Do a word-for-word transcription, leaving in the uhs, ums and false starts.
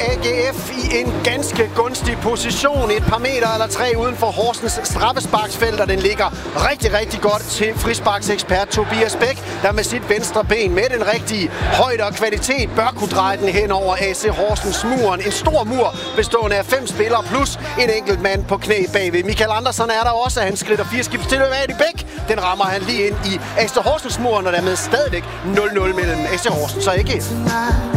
A G F i en ganske gunstig position. Et par meter eller tre uden for Horsens straffesparksfelt, og den ligger rigtig, rigtig godt til frisparksekspert Tobias Bæk, der med sit venstre ben med den rigtige højde og kvalitet bør kunne dreje den hen over A C Horsens muren. En stor mur bestående af fem spillere plus en enkelt mand på knæ bagved. Michael Andersen er der også, han skridt og fire skift til Adi Bæk. Den rammer han lige ind i A C Horsens muren, og dermed stadigvæk nul nul mellem A C Horsens og A G F.